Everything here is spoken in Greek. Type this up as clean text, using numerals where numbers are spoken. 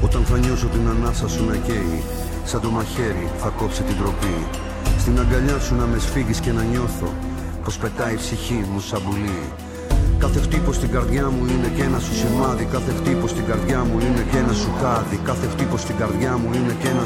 Όταν θα νιώσω την ανάσα σου να καίει, σαν το μαχαίρι θα κόψει την τροπή. Στην αγκαλιά σου να με σφίγγεις και να νιώθω πως πετάει η ψυχή μου σαν πουλί. Κάθε χτύπος στην καρδιά μου είναι και ένα σου σημάδι. Κάθε χτύπος στην καρδιά μου είναι και ένα σου χάδι. Κάθε χτύπος στην καρδιά μου είναι και ένα